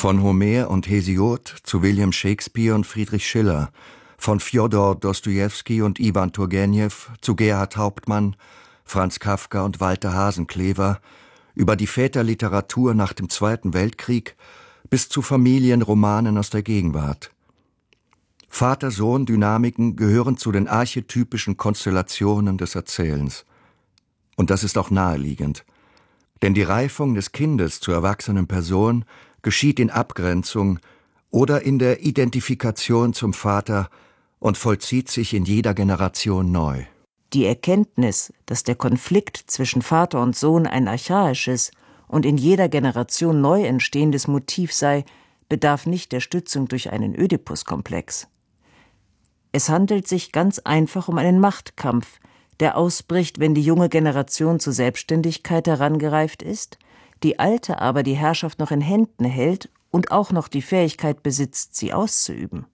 Von Homer und Hesiod zu William Shakespeare und Friedrich Schiller, von Fjodor Dostojewski und Iwan Turgenew zu Gerhard Hauptmann, Franz Kafka und Walter Hasenclever, über die Väterliteratur nach dem Zweiten Weltkrieg bis zu Familienromanen aus der Gegenwart. Vater-Sohn-Dynamiken gehören zu den archetypischen Konstellationen des Erzählens. Und das ist auch naheliegend. Denn die Reifung des Kindes zur erwachsenen Person geschieht in Abgrenzung oder in der Identifikation zum Vater und vollzieht sich in jeder Generation neu. Die Erkenntnis, dass der Konflikt zwischen Vater und Sohn ein archaisches und in jeder Generation neu entstehendes Motiv sei, bedarf nicht der Stützung durch einen Ödipus-Komplex. Es handelt sich ganz einfach um einen Machtkampf, der ausbricht, wenn die junge Generation zur Selbstständigkeit herangereift ist, die alte aber die Herrschaft noch in Händen hält und auch noch die Fähigkeit besitzt, sie auszuüben.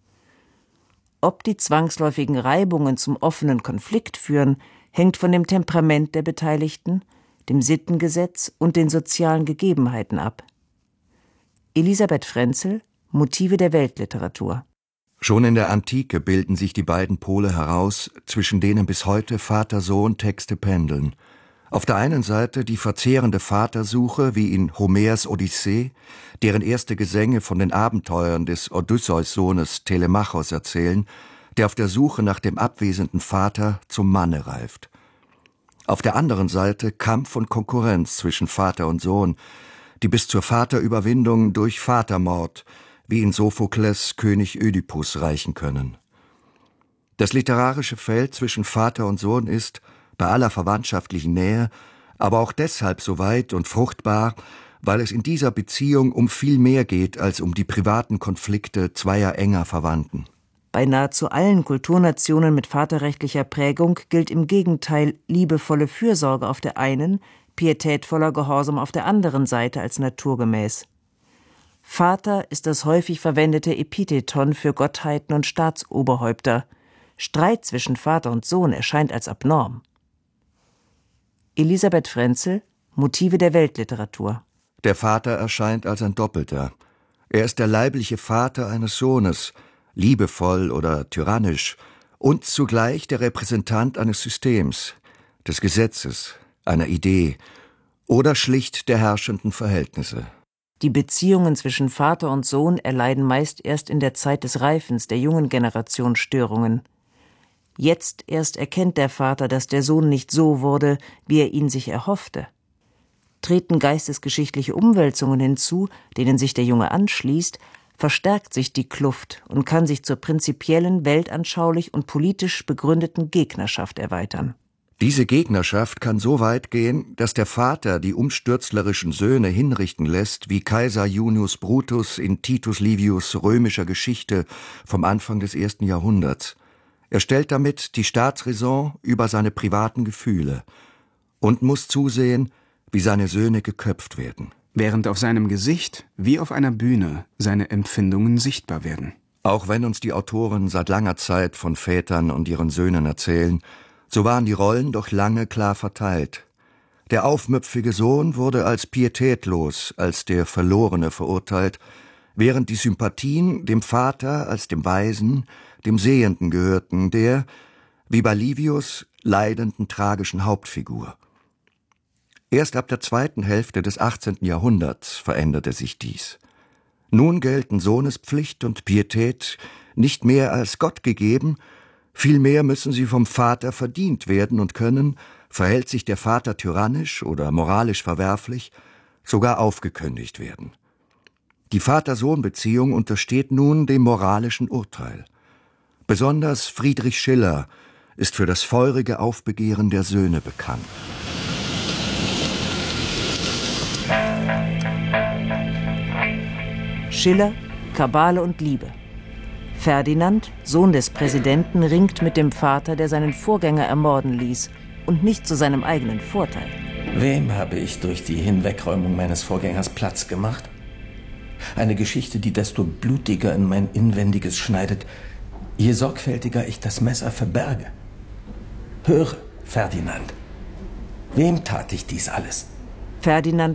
Ob die zwangsläufigen Reibungen zum offenen Konflikt führen, hängt von dem Temperament der Beteiligten, dem Sittengesetz und den sozialen Gegebenheiten ab. Elisabeth Frenzel, Motive der Weltliteratur. Schon in der Antike bilden sich die beiden Pole heraus, zwischen denen bis heute Vater-Sohn-Texte pendeln. Auf der einen Seite die verzehrende Vatersuche wie in Homers Odyssee, deren erste Gesänge von den Abenteuern des Odysseus-Sohnes Telemachos erzählen, der auf der Suche nach dem abwesenden Vater zum Manne reift. Auf der anderen Seite Kampf und Konkurrenz zwischen Vater und Sohn, die bis zur Vaterüberwindung durch Vatermord, wie in Sophokles König Ödipus, reichen können. Das literarische Feld zwischen Vater und Sohn ist, bei aller verwandtschaftlichen Nähe, aber auch deshalb so weit und fruchtbar, weil es in dieser Beziehung um viel mehr geht als um die privaten Konflikte zweier enger Verwandten. Bei nahezu allen Kulturnationen mit vaterrechtlicher Prägung gilt im Gegenteil liebevolle Fürsorge auf der einen, pietätvoller Gehorsam auf der anderen Seite als naturgemäß. Vater ist das häufig verwendete Epitheton für Gottheiten und Staatsoberhäupter. Streit zwischen Vater und Sohn erscheint als abnorm. Elisabeth Frenzel, Motive der Weltliteratur. Der Vater erscheint als ein Doppelter. Er ist der leibliche Vater eines Sohnes, liebevoll oder tyrannisch, und zugleich der Repräsentant eines Systems, des Gesetzes, einer Idee oder schlicht der herrschenden Verhältnisse. Die Beziehungen zwischen Vater und Sohn erleiden meist erst in der Zeit des Reifens der jungen Generation Störungen. Jetzt erst erkennt der Vater, dass der Sohn nicht so wurde, wie er ihn sich erhoffte. Treten geistesgeschichtliche Umwälzungen hinzu, denen sich der Junge anschließt, verstärkt sich die Kluft und kann sich zur prinzipiellen, weltanschaulich und politisch begründeten Gegnerschaft erweitern. Diese Gegnerschaft kann so weit gehen, dass der Vater die umstürzlerischen Söhne hinrichten lässt, wie Kaiser Junius Brutus in Titus Livius' römischer Geschichte vom Anfang des 1. Jahrhunderts. Er stellt damit die Staatsräson über seine privaten Gefühle und muss zusehen, wie seine Söhne geköpft werden. Während auf seinem Gesicht, wie auf einer Bühne, seine Empfindungen sichtbar werden. Auch wenn uns die Autoren seit langer Zeit von Vätern und ihren Söhnen erzählen, so waren die Rollen doch lange klar verteilt. Der aufmüpfige Sohn wurde als pietätlos, als der Verlorene verurteilt, während die Sympathien dem Vater als dem Weisen, dem Sehenden gehörten, der, wie bei Livius, leidenden tragischen Hauptfigur. Erst ab der zweiten Hälfte des 18. Jahrhunderts veränderte sich dies. Nun gelten Sohnespflicht und Pietät nicht mehr als Gott gegeben, vielmehr müssen sie vom Vater verdient werden und können, verhält sich der Vater tyrannisch oder moralisch verwerflich, sogar aufgekündigt werden. Die Vater-Sohn-Beziehung untersteht nun dem moralischen Urteil. Besonders Friedrich Schiller ist für das feurige Aufbegehren der Söhne bekannt. Schiller, Kabale und Liebe. Ferdinand, Sohn des Präsidenten, ringt mit dem Vater, der seinen Vorgänger ermorden ließ, und nicht zu seinem eigenen Vorteil. Wem habe ich durch die Hinwegräumung meines Vorgängers Platz gemacht? Eine Geschichte, die desto blutiger in mein Inwendiges schneidet, je sorgfältiger ich das Messer verberge. Höre, Ferdinand, wem tat ich dies alles? Ferdinand